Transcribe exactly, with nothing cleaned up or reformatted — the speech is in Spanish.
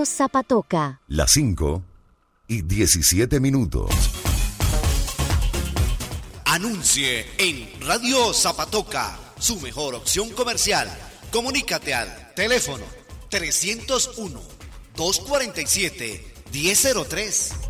Radio Zapatoca. Las cinco y diecisiete minutos. Anuncie en Radio Zapatoca, su mejor opción comercial. Comunícate al teléfono trescientos uno, doscientos cuarenta y siete, diez cero tres.